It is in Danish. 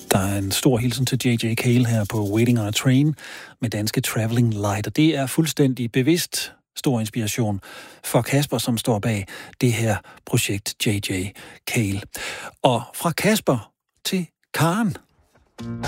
Der er en stor hilsen til J.J. Cale her på Waiting on a Train med danske Traveling Light, og det er fuldstændig bevidst stor inspiration for Kasper, som står bag det her projekt J.J. Cale. Og fra Kasper til Karen.